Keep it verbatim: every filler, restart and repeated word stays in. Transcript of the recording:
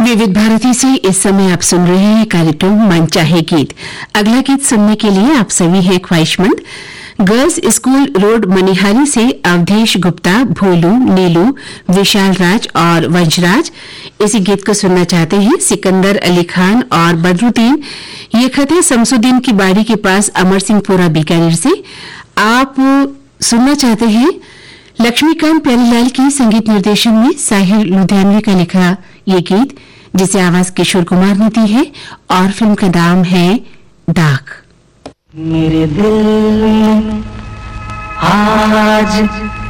विविध भारती से इस समय आप सुन रहे हैं कार्यक्रम मन चाहे गीत। अगला गीत सुनने के लिए आप सभी हैं ख्वाहिशमंद। गर्ल्स स्कूल रोड मनिहारी से अवधेश गुप्ता, भोलू, नीलू, विशाल राज और वंशराज इसी गीत को सुनना चाहते हैं। सिकंदर अली खान और बदरुद्दीन ये खत है शमसुद्दीन की बाड़ी के पास अमर सिंहपुरा बीकानेर से। आप सुनना चाहते हैं लक्ष्मीकांत प्यारीलाल की संगीत निर्देशन में साहिर लुधियानवी का लिखा ये गीत, जिसे आवाज किशोर कुमार ने दी है और फिल्म का नाम है दाग। मेरे दिल में आज